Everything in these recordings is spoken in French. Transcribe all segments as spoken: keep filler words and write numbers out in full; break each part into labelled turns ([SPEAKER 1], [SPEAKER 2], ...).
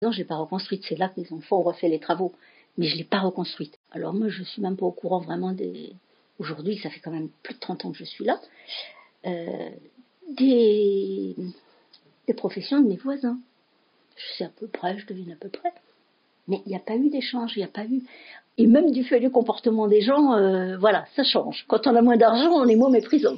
[SPEAKER 1] Non, je l'ai pas reconstruite, c'est là que mes enfants ont refait les travaux, mais je l'ai pas reconstruite. Alors moi, je suis même pas au courant vraiment des... Aujourd'hui, ça fait quand même plus de trente ans que je suis là, euh, des... des professions de mes voisins. Je sais à peu près, je devine à peu près. Mais il n'y a pas eu d'échange, il n'y a pas eu... Et même du fait du comportement des gens, euh, voilà, ça change. Quand on a moins d'argent, on est moins méprisant.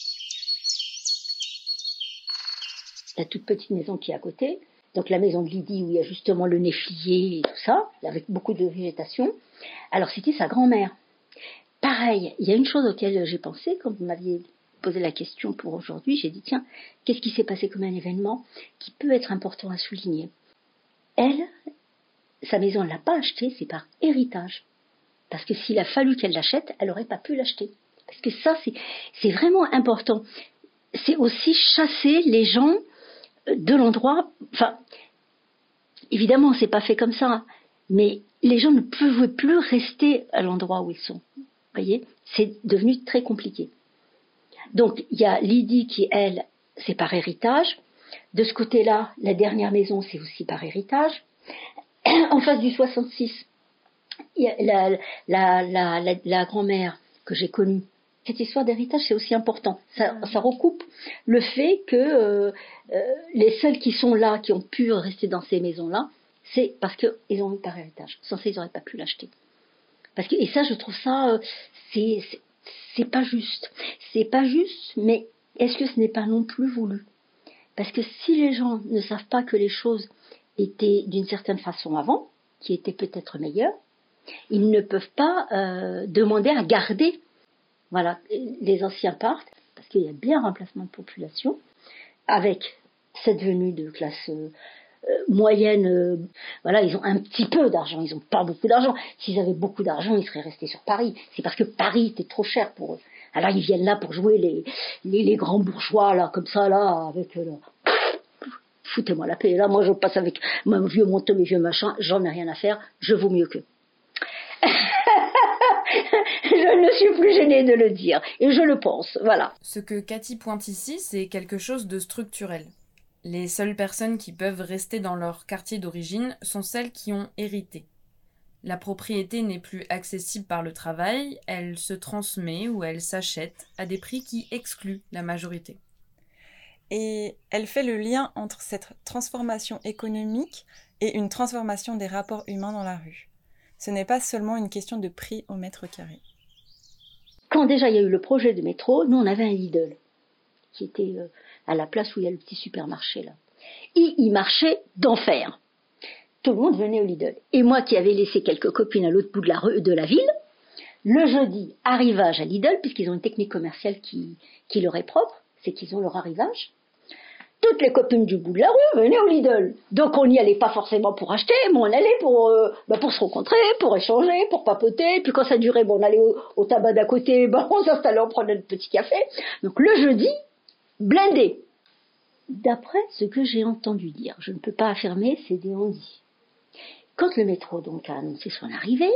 [SPEAKER 1] La toute petite maison qui est à côté, donc la maison de Lydie où il y a justement le néflier et tout ça, avec beaucoup de végétation. Alors c'était sa grand-mère. Pareil, il y a une chose auquel j'ai pensé quand vous m'aviez posé la question pour aujourd'hui. J'ai dit tiens, qu'est-ce qui s'est passé comme un événement qui peut être important à souligner? Elle, sa maison, elle ne l'a pas achetée, c'est par héritage. Parce que s'il a fallu qu'elle l'achète, elle n'aurait pas pu l'acheter. Parce que ça, c'est, c'est vraiment important. C'est aussi chasser les gens de l'endroit. Enfin, évidemment, c'est pas fait comme ça, mais les gens ne peuvent plus rester à l'endroit où ils sont. Vous voyez, c'est devenu très compliqué. Donc, il y a Lydie qui, elle, c'est par héritage. De ce côté-là, la dernière maison, c'est aussi par héritage. En face du soixante-six, il y a la, la, la, la, la grand-mère que j'ai connue. Cette histoire d'héritage, c'est aussi important. Ça, ça recoupe le fait que euh, euh, les seuls qui sont là, qui ont pu rester dans ces maisons-là, c'est parce qu'ils ont eu par héritage. Sans ça, ils n'auraient pas pu l'acheter. Parce que, et ça, je trouve ça, euh, c'est, c'est, c'est pas juste. C'est pas juste, mais est-ce que ce n'est pas non plus voulu? Parce que si les gens ne savent pas que les choses étaient d'une certaine façon avant, qui étaient peut-être meilleures, ils ne peuvent pas euh, demander à garder. Voilà, les anciens partent, parce qu'il y a bien un remplacement de population, avec cette venue de classe euh, moyenne, euh, voilà, ils ont un petit peu d'argent, ils n'ont pas beaucoup d'argent. S'ils avaient beaucoup d'argent, ils seraient restés sur Paris. C'est parce que Paris était trop cher pour eux. Alors ils viennent là pour jouer les, les, les grands bourgeois, là, comme ça, là, avec... Euh, là, foutez-moi la paix. Là, moi, je passe avec mon vieux manteau, mes vieux machins, j'en ai rien à faire, je vaux mieux qu'eux. Je ne suis plus gênée de le dire, et je le pense, voilà.
[SPEAKER 2] Ce que Cathy pointe ici, c'est quelque chose de structurel. Les seules personnes qui peuvent rester dans leur quartier d'origine sont celles qui ont hérité. La propriété n'est plus accessible par le travail, elle se transmet ou elle s'achète à des prix qui excluent la majorité.
[SPEAKER 3] Et elle fait le lien entre cette transformation économique et une transformation des rapports humains dans la rue. Ce n'est pas seulement une question de prix au mètre carré.
[SPEAKER 1] Quand déjà il y a eu le projet de métro, nous on avait un Lidl qui était euh, à la place où il y a le petit supermarché là. Et il marchait d'enfer. Tout le monde venait au Lidl. Et moi qui avais laissé quelques copines à l'autre bout de la, rue, de la ville, le jeudi, arrivage à Lidl, puisqu'ils ont une technique commerciale qui, qui leur est propre, c'est qu'ils ont leur arrivage. Toutes les copines du bout de la rue venaient au Lidl. Donc on n'y allait pas forcément pour acheter, mais on allait pour, euh, bah pour se rencontrer, pour échanger, pour papoter. Puis quand ça durait, bon, on allait au, au tabac d'à côté, bah on s'installait, on prenait notre petit café. Donc le jeudi, blindé. D'après ce que j'ai entendu dire, je ne peux pas affirmer, c'est des on-dit. Quand le métro donc a annoncé son arrivée,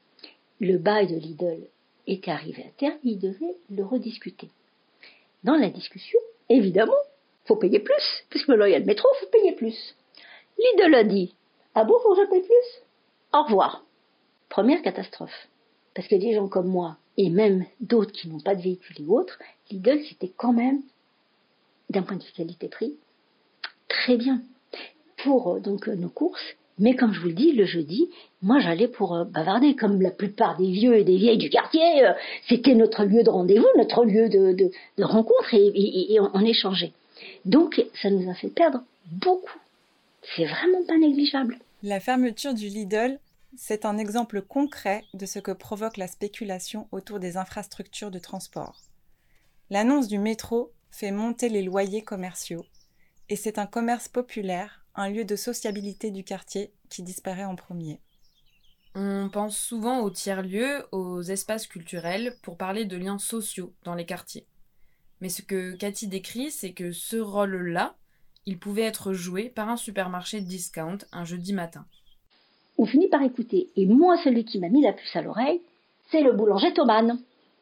[SPEAKER 1] le bail de Lidl était arrivé à terme, il devait le rediscuter. Dans la discussion, évidemment, faut payer plus, puisque là il y a le métro, faut payer plus. Lidl a dit, ah bon, faut que je paye plus? Au revoir. Première catastrophe. Parce que des gens comme moi, et même d'autres qui n'ont pas de véhicule et autres, Lidl c'était quand même, d'un point de vue qualité-prix, très bien. Pour donc nos courses, mais comme je vous le dis, le jeudi, moi j'allais pour euh, bavarder, comme la plupart des vieux et des vieilles du quartier, euh, c'était notre lieu de rendez-vous, notre lieu de, de, de rencontre, et, et, et on, on échangeait. Donc, ça nous a fait perdre beaucoup. C'est vraiment pas négligeable.
[SPEAKER 3] La fermeture du Lidl, c'est un exemple concret de ce que provoque la spéculation autour des infrastructures de transport. L'annonce du métro fait monter les loyers commerciaux, et c'est un commerce populaire, un lieu de sociabilité du quartier qui disparaît en premier.
[SPEAKER 2] On pense souvent aux tiers-lieux, aux espaces culturels, pour parler de liens sociaux dans les quartiers. Mais ce que Cathy décrit, c'est que ce rôle-là, il pouvait être joué par un supermarché discount un jeudi matin.
[SPEAKER 1] On finit par écouter. Et moi, celui qui m'a mis la puce à l'oreille, c'est le boulanger Thomann.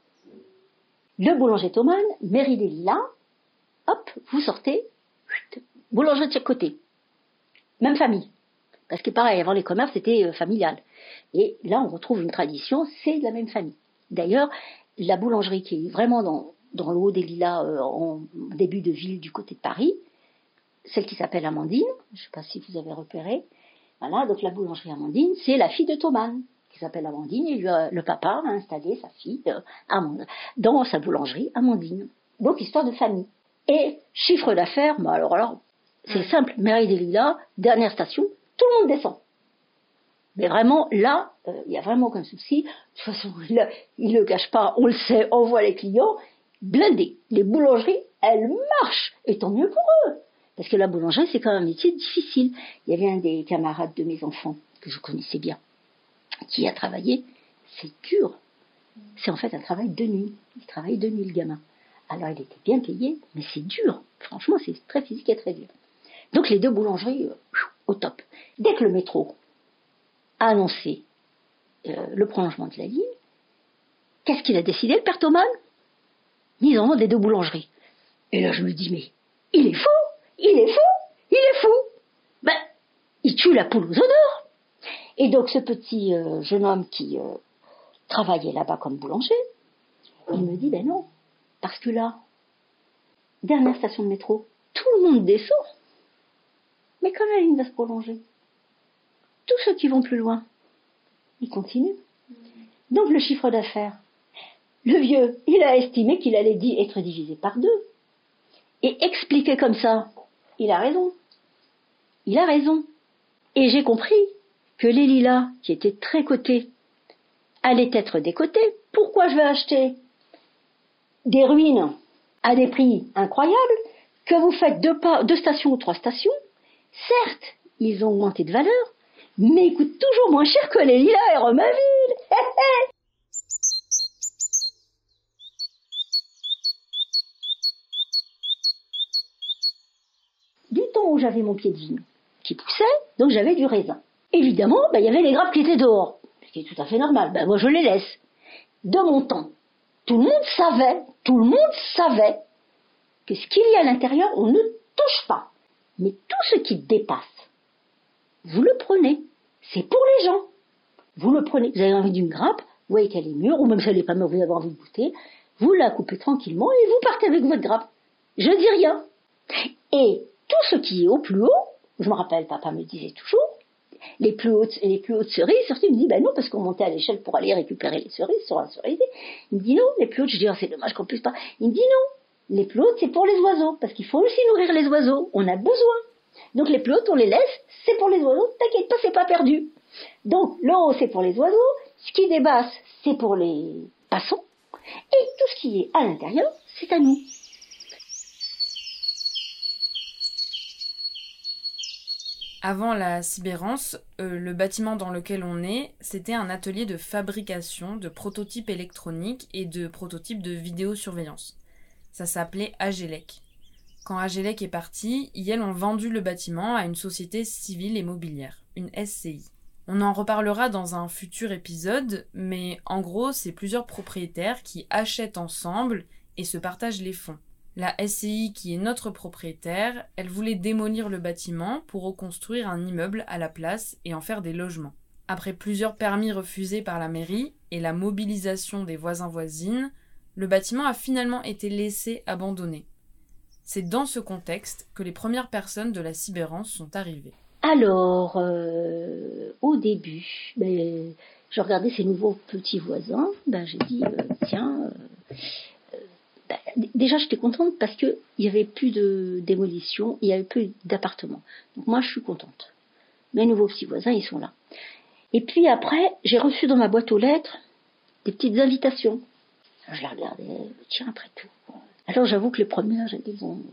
[SPEAKER 1] Le boulanger Thomann, mairie des Lilas, hop, vous sortez, boulanger de chaque côté. Même famille. Parce que pareil, avant les commerces, c'était euh, familial. Et là, on retrouve une tradition, c'est de la même famille. D'ailleurs, la boulangerie qui est vraiment dans, dans le haut des Lilas, euh, en début de ville du côté de Paris, celle qui s'appelle Amandine, je ne sais pas si vous avez repéré, voilà, donc la boulangerie Amandine, c'est la fille de Thomas, qui s'appelle Amandine, et lui, euh, le papa a installé sa fille euh, Amandine, dans sa boulangerie Amandine. Donc, histoire de famille. Et chiffre d'affaires, bah alors, alors c'est simple, mairie des Lilas, dernière station, tout le monde descend. Mais vraiment, là, il euh, n'y a vraiment aucun souci. De toute façon, il ne le cache pas, on le sait, on voit les clients, blindés. Les boulangeries, elles marchent, et tant mieux pour eux. Parce que la boulangerie, c'est quand même un métier difficile. Il y avait un des camarades de mes enfants, que je connaissais bien, qui a travaillé. C'est dur. C'est en fait un travail de nuit. Il travaille de nuit, le gamin. Alors, il était bien payé, mais c'est dur. Franchement, c'est très physique et très dur. Donc, les deux boulangeries, euh, au top. Dès que le métro a annoncé euh, le prolongement de la ligne, qu'est-ce qu'il a décidé, le père Thomas? Mise en vente des deux boulangeries. Et là, je me dis, mais il est fou! Il est fou, il est fou. Ben, il tue la poule aux odeurs. Et donc ce petit euh, jeune homme qui euh, travaillait là-bas comme boulanger, il me dit, ben non, parce que là, dernière station de métro, tout le monde descend. Mais quand la ligne va se prolonger, tous ceux qui vont plus loin, ils continuent. Donc le chiffre d'affaires, le vieux, il a estimé qu'il allait être divisé par deux. Et expliqué comme ça, il a raison. Il a raison. Et j'ai compris que les Lilas, qui étaient très cotés, allaient être décotés. Pourquoi je vais acheter des ruines à des prix incroyables, que vous faites deux, pas, deux stations ou trois stations? Certes, ils ont augmenté de valeur, mais ils coûtent toujours moins cher que les Lilas et Romainville. Du temps où j'avais mon pied de vigne qui poussait, donc j'avais du raisin. Évidemment, ben, il y avait les grappes qui étaient dehors, ce qui est tout à fait normal. Ben, moi, je les laisse. De mon temps, tout le monde savait, tout le monde savait que ce qu'il y a à l'intérieur, on ne touche pas. Mais tout ce qui dépasse, vous le prenez. C'est pour les gens. Vous le prenez. Vous avez envie d'une grappe, vous voyez qu'elle est mûre, ou même si elle n'est pas mûre, vous avez envie de goûter, vous la coupez tranquillement et vous partez avec votre grappe. Je dis rien. Et tout ce qui est au plus haut, je me rappelle, papa me disait toujours, les plus hautes, les plus hautes cerises, surtout il me dit, ben non, parce qu'on montait à l'échelle pour aller récupérer les cerises sur un cerisier. Il me dit non, les plus hautes, je dis, oh, c'est dommage qu'on puisse pas. Il me dit non, les plus hautes, c'est pour les oiseaux, parce qu'il faut aussi nourrir les oiseaux, on a besoin. Donc les plus hautes, on les laisse, c'est pour les oiseaux, t'inquiète pas, c'est pas perdu. Donc le haut, c'est pour les oiseaux, ce qui dépasse, c'est pour les passants, et tout ce qui est à l'intérieur, c'est à nous.
[SPEAKER 2] Avant la Sibérance, euh, le bâtiment dans lequel on est, c'était un atelier de fabrication de prototypes électroniques et de prototypes de vidéosurveillance. Ça s'appelait Agelec. Quand Agelec est parti, Yale ont vendu le bâtiment à une société civile et mobilière, une S C I. On en reparlera dans un futur épisode, mais en gros, c'est plusieurs propriétaires qui achètent ensemble et se partagent les fonds. La S C I, qui est notre propriétaire, elle voulait démolir le bâtiment pour reconstruire un immeuble à la place et en faire des logements. Après plusieurs permis refusés par la mairie et la mobilisation des voisins-voisines, le bâtiment a finalement été laissé abandonné. C'est dans ce contexte que les premières personnes de la Sibérance sont arrivées.
[SPEAKER 1] Alors, euh, au début, ben, je regardais ces nouveaux petits voisins, ben, j'ai dit, euh, tiens... Euh, Déjà, j'étais contente parce qu'il n'y avait plus de démolition, il n'y avait plus d'appartements. Donc moi, je suis contente. Mes nouveaux petits voisins, ils sont là. Et puis après, j'ai reçu dans ma boîte aux lettres des petites invitations. Alors, je les regardais, tiens, après tout. Alors j'avoue que les premières, j'ai dit, bon,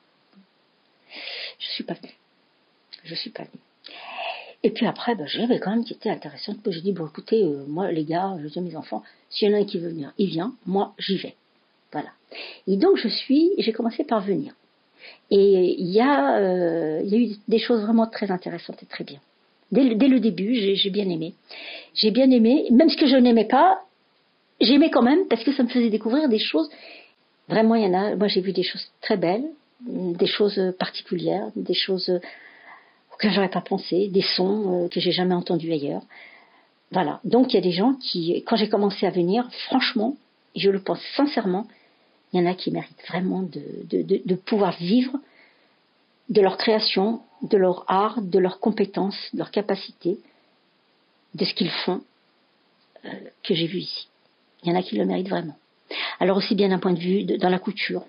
[SPEAKER 1] je suis pas venue. Je suis pas venue. Et puis après, ben, j'avais quand même qui était intéressante. J'ai dit, bon, écoutez, euh, moi, les gars, je dis à mes enfants, s'il y en a un qui veut venir, il vient, moi, j'y vais. Voilà. Et donc je suis, j'ai commencé par venir. Et il y a, euh, il y a eu des choses vraiment très intéressantes et très bien. Dès le, dès le début, j'ai, j'ai bien aimé. J'ai bien aimé, même ce que je n'aimais pas, j'aimais quand même parce que ça me faisait découvrir des choses. Vraiment, il y en a. Moi, j'ai vu des choses très belles, des choses particulières, des choses. auxquels j'aurais pas pensé, des sons euh, que j'ai jamais entendus ailleurs. Voilà. Donc il y a des gens qui, quand j'ai commencé à venir, franchement, et je le pense sincèrement, il y en a qui méritent vraiment de, de, de, de pouvoir vivre de leur création, de leur art, de leurs compétences, de leurs capacités, de ce qu'ils font, euh, que j'ai vu ici. Il y en a qui le méritent vraiment. Alors aussi bien d'un point de vue de, dans la couture,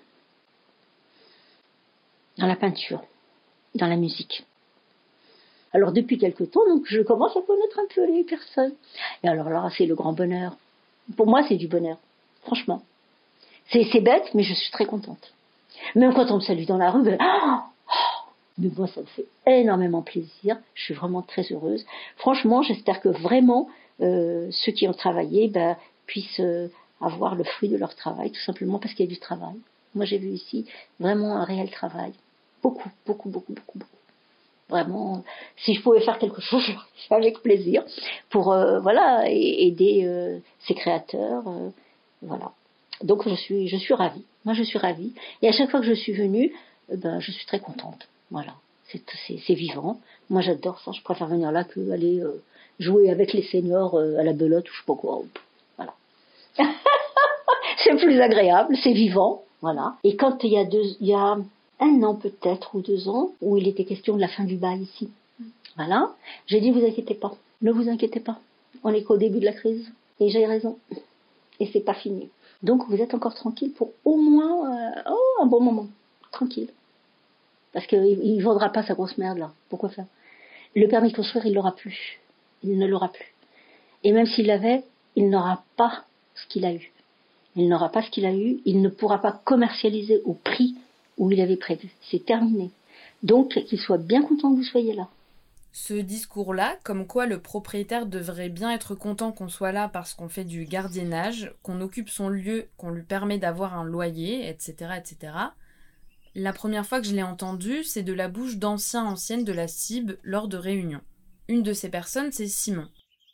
[SPEAKER 1] dans la peinture, dans la musique. Alors depuis quelque temps, donc, je commence à connaître un peu les personnes. Et alors là, c'est le grand bonheur. Pour moi, c'est du bonheur, franchement. C'est, c'est bête, mais je suis très contente. Même quand on me salue dans la rue, ben, oh, oh, mais moi, ça me fait énormément plaisir. Je suis vraiment très heureuse. Franchement, j'espère que vraiment, euh, ceux qui ont travaillé ben, puissent euh, avoir le fruit de leur travail, tout simplement parce qu'il y a du travail. Moi, j'ai vu ici vraiment un réel travail. Beaucoup, beaucoup, beaucoup, beaucoup, beaucoup. Vraiment, si je pouvais faire quelque chose, je le ferais avec plaisir pour euh, voilà aider euh, ces créateurs, euh, voilà. Donc je suis je suis ravie. Moi je suis ravie et à chaque fois que je suis venue, euh, ben je suis très contente. Voilà, c'est c'est, c'est vivant. Moi j'adore ça. Je préfère venir là que aller euh, jouer avec les seniors euh, à la belote ou je sais pas quoi. Voilà. C'est plus agréable, c'est vivant. Voilà. Et quand il y a deux, il y a un an peut-être ou deux ans, où il était question de la fin du bail ici. Voilà. J'ai dit, vous inquiétez pas. Ne vous inquiétez pas. On est qu'au début de la crise. Et j'ai raison. Et c'est pas fini. Donc vous êtes encore tranquille pour au moins euh, oh, un bon moment. Tranquille. Parce qu'il ne vaudra pas sa grosse merde là. Pourquoi faire? Le permis de construire, il l'aura plus. Il ne l'aura plus. Et même s'il l'avait, il n'aura pas ce qu'il a eu. Il n'aura pas ce qu'il a eu. Il ne pourra pas commercialiser au prix où il avait prévu. C'est terminé. Donc, qu'il soit bien content que vous soyez là.
[SPEAKER 2] Ce discours-là, comme quoi le propriétaire devrait bien être content qu'on soit là parce qu'on fait du gardiennage, qu'on occupe son lieu, qu'on lui permet d'avoir un loyer, et cetera, et cetera. La première fois que je l'ai entendu, c'est de la bouche d'anciens anciennes de la C I B lors de réunions. Une de ces personnes, c'est Simon.